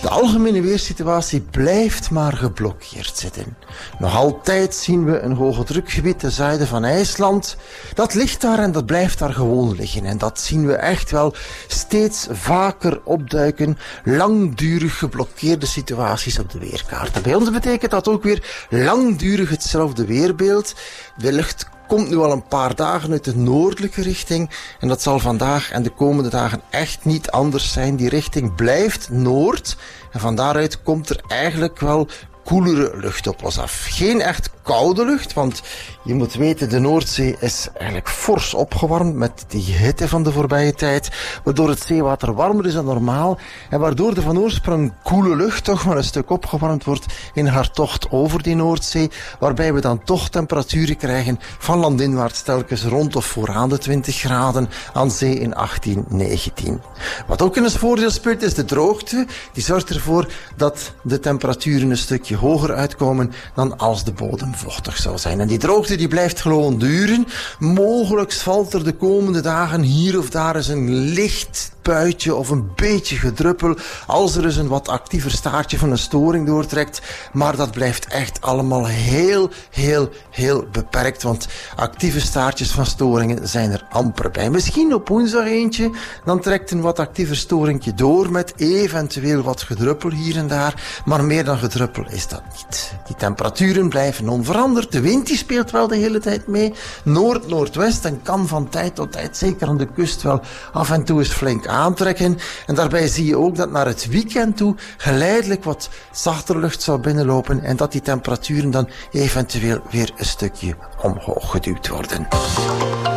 De algemene weersituatie blijft maar geblokkeerd zitten. Nog altijd zien we een hoge drukgebied ten zuiden van IJsland. Dat ligt daar en dat blijft daar gewoon liggen. En dat zien we echt wel steeds vaker opduiken. Langdurig geblokkeerde situaties op de weerkaart. En bij ons betekent dat ook weer langdurig hetzelfde weerbeeld. De lucht komt nu al een paar dagen uit de noordelijke richting. En dat zal vandaag en de komende dagen echt niet anders zijn. Die richting blijft noord. En van daaruit komt er eigenlijk wel koelere lucht op ons af. Geen echt koude lucht, want je moet weten, de Noordzee is eigenlijk fors opgewarmd met die hitte van de voorbije tijd, waardoor het zeewater warmer is dan normaal en waardoor de van oorsprong koele lucht toch maar een stuk opgewarmd wordt in haar tocht over die Noordzee, waarbij we dan toch temperaturen krijgen van landinwaarts telkens rond of vooraan de 20 graden, aan zee in 18, 19. Wat ook in het voordeel speelt is de droogte. Die zorgt ervoor dat de temperaturen een stukje hoger uitkomen dan als de bodem vochtig zou zijn. En die droogte die blijft gewoon duren. Mogelijk valt er de komende dagen hier of daar eens een licht buitje of een beetje gedruppel als er eens een wat actiever staartje van een storing doortrekt. Maar dat blijft echt allemaal heel beperkt, want actieve staartjes van storingen zijn er amper bij. Misschien op woensdag eentje, dan trekt een wat actiever storingje door met eventueel wat gedruppel hier en daar, maar meer dan gedruppel is dat niet. Die temperaturen blijven onveranderd. De wind die speelt wel de hele tijd mee. Noord-noordwest en kan van tijd tot tijd, zeker aan de kust, wel af en toe eens flink aantrekken. En daarbij zie je ook dat naar het weekend toe geleidelijk wat zachter lucht zou binnenlopen en dat die temperaturen dan eventueel weer een stukje omhoog geduwd worden.